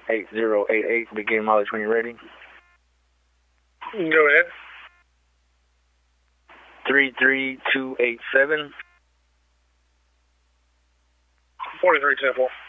8088. Begin mileage when you're ready. Go ahead. 33287. 4310.